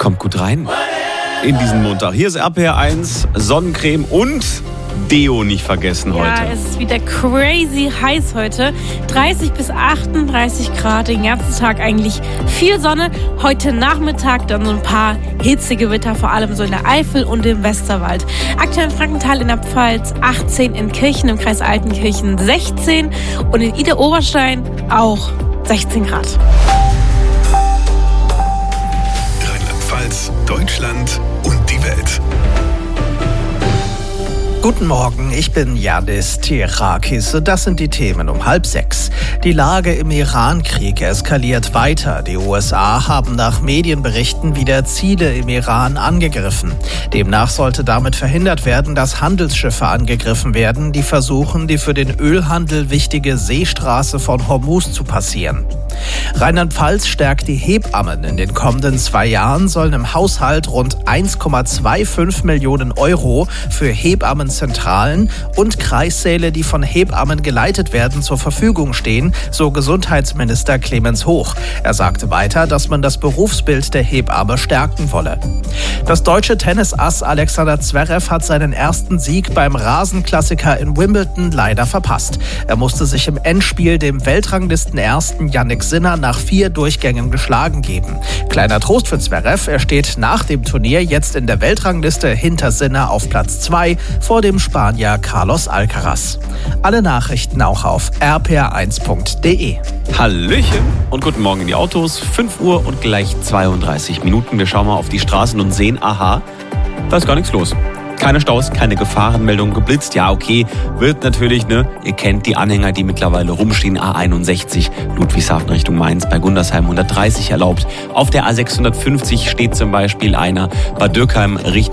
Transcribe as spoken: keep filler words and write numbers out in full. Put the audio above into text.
kommt gut rein in diesen Montag. Hier ist R P R eins, Sonnencreme und Deo nicht vergessen heute. Ja, es ist wieder crazy heiß heute. dreißig bis achtunddreißig Grad, den ganzen Tag eigentlich viel Sonne. Heute Nachmittag dann so ein paar Hitzegewitter, vor allem so in der Eifel und im Westerwald. Aktuell in Frankenthal in der Pfalz achtzehn, in Kirchen im Kreis Altenkirchen sechzehn und in Idar-Oberstein auch sechzehn Grad. Rheinland-Pfalz, Deutschland und die Welt. Guten Morgen, ich bin Janis Tirakis und das sind die Themen um halb sechs. Die Lage im Iran-Krieg eskaliert weiter. Die U S A haben nach Medienberichten wieder Ziele im Iran angegriffen. Demnach sollte damit verhindert werden, dass Handelsschiffe angegriffen werden, die versuchen, die für den Ölhandel wichtige Seestraße von Hormuz zu passieren. Rheinland-Pfalz stärkt die Hebammen. In den kommenden zwei Jahren sollen im Haushalt rund eins Komma fünfundzwanzig Millionen Euro für Hebammenzentralen und Kreissäle, die von Hebammen geleitet werden, zur Verfügung stehen, so Gesundheitsminister Clemens Hoch. Er sagte weiter, dass man das Berufsbild der Hebamme stärken wolle. Das deutsche Tennisass Alexander Zverev hat seinen ersten Sieg beim Rasenklassiker in Wimbledon leider verpasst. Er musste sich im Endspiel dem Weltranglistenersten Jannik Sinner nach vier Durchgängen geschlagen geben. Kleiner Trost für Zverev, er steht nach dem Turnier jetzt in der Weltrangliste hinter Sinner auf Platz zwei vor dem Spanier Carlos Alcaraz. Alle Nachrichten auch auf r p r eins punkt d e. Hallöchen und guten Morgen in die Autos. fünf Uhr und gleich zweiunddreißig Minuten. Wir schauen mal auf die Straßen und sehen, aha, da ist gar nichts los. Keine Staus, keine Gefahrenmeldung, geblitzt. Ja, okay, wird natürlich, ne? Ihr kennt die Anhänger, die mittlerweile rumstehen. A einundsechzig, Ludwigshafen Richtung Mainz, bei Gundersheim hundertdreißig erlaubt. Auf der A sechshundertfünfzig steht zum Beispiel einer, bei Dürkheim Richtung